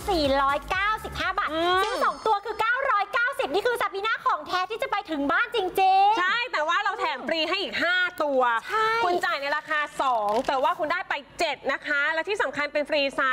495 บาทซื้อ2ตัวคือ990นี่คือซาบีน่าของแท้ที่จะไปถึงบ้านจริงๆใช่แต่ว่าเราแถมฟรีให้อีก5ตัวคุณจ่ายในราคา2แต่ว่าคุณได้ไป7นะคะและที่สำคัญเป็นฟรีไซส์